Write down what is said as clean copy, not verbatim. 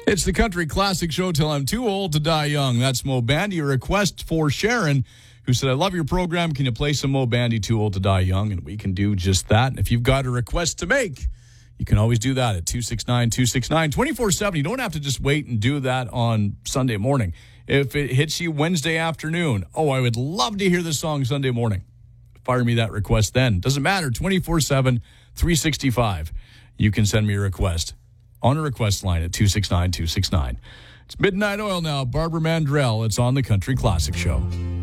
It's the Country Classic Show till I'm too old to die young. That's Mo Bandy. A request for Sharon, who said, I love your program. Can you play some Mo Bandy, Too Old to Die Young? And we can do just that. And if you've got a request to make, you can always do that at 269-269. 24/7. You don't have to just wait and do that on Sunday morning. If it hits you Wednesday afternoon, I would love to hear this song Sunday morning. Fire me that request then. Doesn't matter. 24/7, 365. You can send me a request on a request line at 269-269. It's Midnight Oil now. Barbara Mandrell. It's on the Country Classic Show.